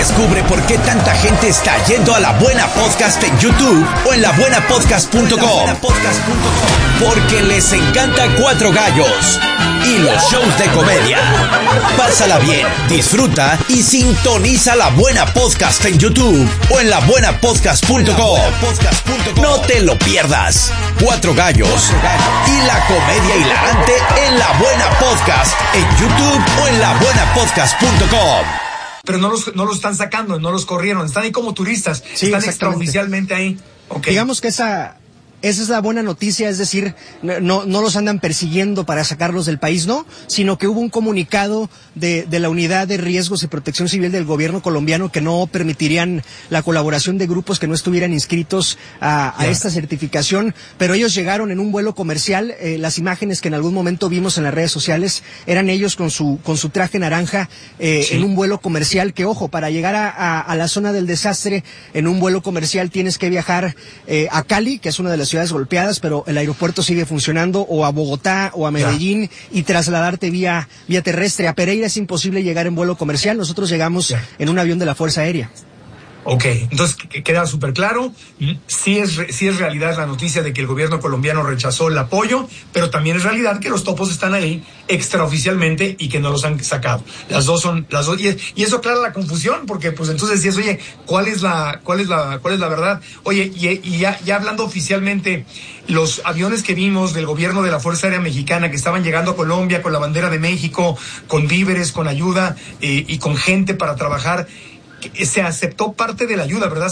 Descubre por qué tanta gente está yendo a La Buena Podcast en YouTube o en labuenapodcast.com. Porque les encanta Cuatro Gallos y los shows de comedia. Pásala bien, disfruta y sintoniza La Buena Podcast en YouTube o en labuenapodcast.com. No te lo pierdas. Cuatro Gallos y la comedia hilarante en La Buena Podcast en YouTube o en labuenapodcast.com. Pero no los están sacando, no los corrieron, están ahí como turistas, sí, están extraoficialmente ahí. Okay. Digamos que esa es la buena noticia, es decir, no los andan persiguiendo para sacarlos del país, no, sino que hubo un comunicado de la Unidad de Riesgos y Protección Civil del gobierno colombiano que no permitirían la colaboración de grupos que no estuvieran inscritos a esta certificación, pero ellos llegaron en un vuelo comercial. Las imágenes que en algún momento vimos en las redes sociales eran ellos con su traje naranja en un vuelo comercial, que ojo, para llegar a la zona del desastre en un vuelo comercial tienes que viajar a Cali, que es una de las ciudades golpeadas, pero el aeropuerto sigue funcionando, o a Bogotá o a Medellín, y trasladarte vía terrestre. A Pereira es imposible llegar en vuelo comercial. Nosotros llegamos en un avión de la Fuerza Aérea. Ok, entonces queda súper claro. Sí es realidad la noticia de que el gobierno colombiano rechazó el apoyo, pero también es realidad que los topos están ahí extraoficialmente y que no los han sacado. Las dos, y eso aclara la confusión, porque pues entonces decías, oye, ¿cuál es la verdad? Oye, y ya hablando oficialmente, los aviones que vimos del gobierno de la Fuerza Aérea Mexicana que estaban llegando a Colombia con la bandera de México, con víveres, con ayuda y con gente para trabajar, se aceptó parte de la ayuda, ¿verdad?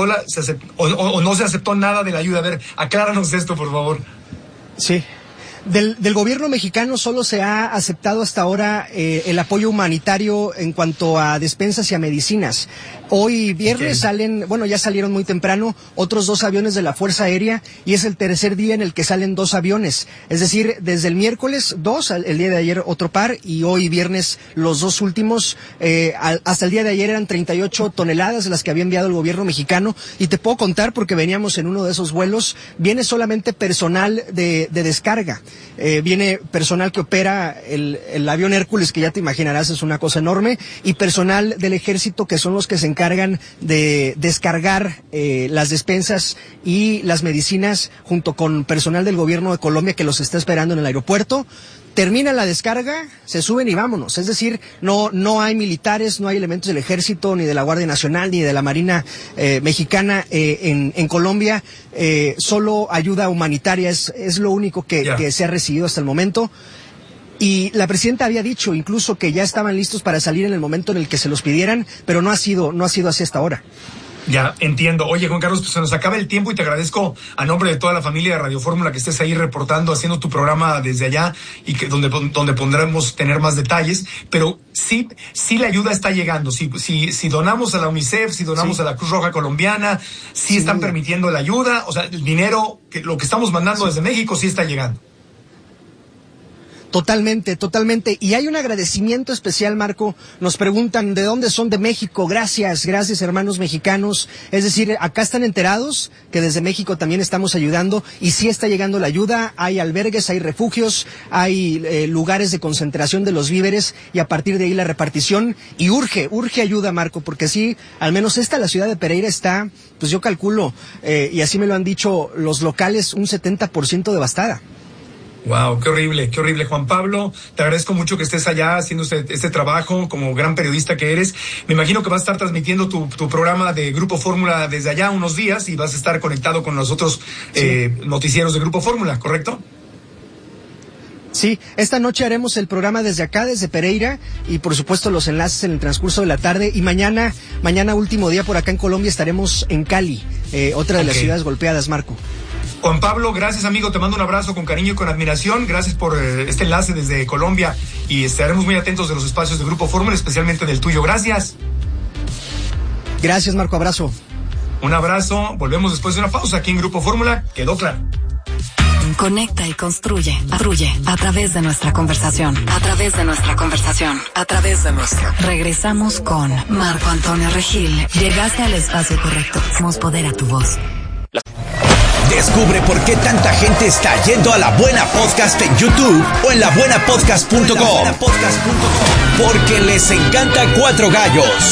¿O no se aceptó nada de la ayuda? A ver, acláranos esto, por favor. Sí. Del gobierno mexicano solo se ha aceptado hasta ahora el apoyo humanitario en cuanto a despensas y a medicinas. Hoy viernes ya salieron muy temprano otros 2 aviones de la Fuerza Aérea, y es el tercer día en el que salen 2 aviones. Es decir, desde el miércoles 2, el día de ayer otro par, y hoy viernes los 2 últimos. Hasta el día de ayer eran 38 toneladas las que había enviado el gobierno mexicano, y te puedo contar porque veníamos en uno de esos vuelos. Viene solamente personal de descarga. Viene personal que opera el avión Hércules, que ya te imaginarás es una cosa enorme, y personal del ejército, que son los que se encargan de descargar las despensas y las medicinas, junto con personal del gobierno de Colombia que los está esperando en el aeropuerto. Termina la descarga, se suben y vámonos. Es decir, no hay militares, no hay elementos del ejército, ni de la Guardia Nacional, ni de la Marina mexicana en Colombia. Solo ayuda humanitaria es lo único que se ha recibido hasta el momento. Y la presidenta había dicho incluso que ya estaban listos para salir en el momento en el que se los pidieran, pero no ha sido así hasta ahora. Ya, entiendo. Oye, Juan Carlos, pues se nos acaba el tiempo y te agradezco a nombre de toda la familia de Radio Fórmula que estés ahí reportando, haciendo tu programa desde allá, y que donde pondremos tener más detalles. Pero sí la ayuda está llegando. Si donamos a la UNICEF, si donamos a la Cruz Roja Colombiana, sí están permitiendo la ayuda. O sea, el dinero, lo que estamos mandando desde México sí está llegando. Totalmente. Y hay un agradecimiento especial, Marco. Nos preguntan de dónde son. De México. Gracias hermanos mexicanos. Es decir, acá están enterados que desde México también estamos ayudando, y sí está llegando la ayuda. Hay albergues, hay refugios, hay lugares de concentración de los víveres, y a partir de ahí la repartición. Y urge ayuda, Marco, porque sí, al menos la ciudad de Pereira está, pues yo calculo, y así me lo han dicho los locales, un 70% devastada. Wow, qué horrible, Juan Pablo. Te agradezco mucho que estés allá haciendo este trabajo como gran periodista que eres. Me imagino que vas a estar transmitiendo tu programa de Grupo Fórmula desde allá unos días, y vas a estar conectado con los otros noticieros de Grupo Fórmula, ¿correcto? Sí, esta noche haremos el programa desde acá, desde Pereira, y por supuesto los enlaces en el transcurso de la tarde. Y mañana último día por acá en Colombia, estaremos en Cali, otra de las ciudades golpeadas, Marco. Juan Pablo, gracias, amigo, te mando un abrazo con cariño y con admiración. Gracias por este enlace desde Colombia, y estaremos muy atentos de los espacios de Grupo Fórmula, especialmente del tuyo. Gracias. Gracias, Marco, abrazo. Un abrazo, volvemos después de una pausa aquí en Grupo Fórmula. Quedó claro. Conecta y construye a través de nuestra conversación. Regresamos con Marco Antonio Regil. Llegaste al espacio correcto. Damos poder a tu voz. Descubre por qué tanta gente está yendo a La Buena Podcast en YouTube o en labuenapodcast.com. Porque les encanta Cuatro Gallos